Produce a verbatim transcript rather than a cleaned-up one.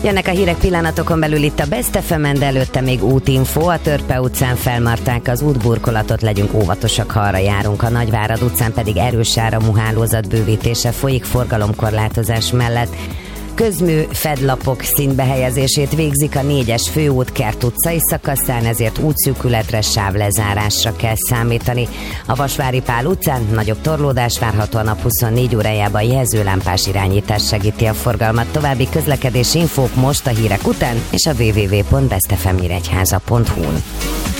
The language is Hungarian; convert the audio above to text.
Jönnek a hírek pillanatokon belül itt a Best ef emen, de előtte még útinfo. A Törpe utcán felmarták az útburkolatot, legyünk óvatosak, ha arra járunk. A Nagyvárad utcán pedig erős áramú hálózat bővítése folyik forgalomkorlátozás mellett. Közmű fedlapok szintbehelyezését végzik a négyes főút Kert utcai szakaszán, ezért útszűkületre, sávlezárásra kell számítani. A Vasvári Pál utcán nagyobb torlódás várható, a nap huszonnégy órájában jelzőlámpás irányítás segíti a forgalmat. További közlekedési infók most a hírek után és a double-u double-u double-u pont best f m nyíregyháza pont hu-n.